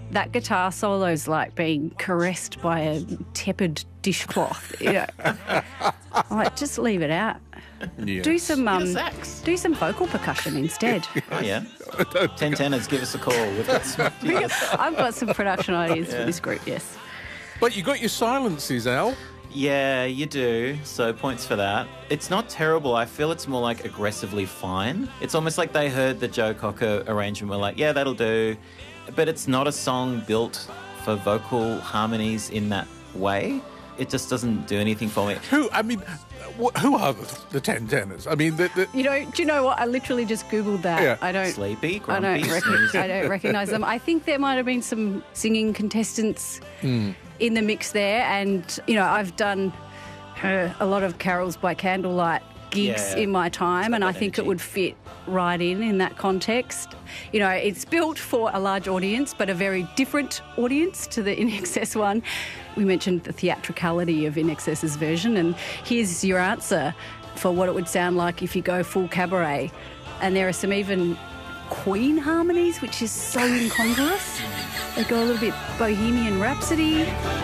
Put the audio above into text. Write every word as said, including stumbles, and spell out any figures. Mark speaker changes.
Speaker 1: that guitar solo's like being caressed by a tepid dishcloth. You know, I'm like, just leave it out.
Speaker 2: Yes.
Speaker 1: Do some um,
Speaker 3: sax.
Speaker 1: do some vocal percussion instead.
Speaker 3: Oh, yeah. Ten tenors, give us a call. We've got some ideas.
Speaker 1: I've got some production ideas
Speaker 3: Yeah.
Speaker 1: for this group. Yes.
Speaker 2: But you got your silences, Al.
Speaker 3: Yeah, you do. So points for that. It's not terrible. I feel it's more like aggressively fine. It's almost like they heard the Joe Cocker arrangement. Were like, yeah, that'll do. But it's not a song built for vocal harmonies in that way. It just doesn't do anything for me.
Speaker 2: Who, I mean, wh- who are the, the ten tenors? I mean, the, the,
Speaker 1: You know, do you know what? I literally just Googled that.
Speaker 2: Yeah.
Speaker 1: I don't.
Speaker 3: Sleepy,
Speaker 1: I
Speaker 3: grumpy,
Speaker 1: don't, rec-
Speaker 3: snoozy.
Speaker 1: I don't recognise them. I think there might have been some singing contestants
Speaker 2: Mm.
Speaker 1: in the mix there, and you know, I've done uh, a lot of carols by candlelight gigs
Speaker 3: Yeah.
Speaker 1: in my time, and I
Speaker 3: that
Speaker 1: think it
Speaker 3: energy.
Speaker 1: would fit right in in that context. You know, it's built for a large audience, but a very different audience to the In Excess one. We mentioned the theatricality of In Excess's version, and here's your answer for what it would sound like if you go full cabaret. And there are some even Queen harmonies, which is so incongruous. They go a little bit Bohemian Rhapsody.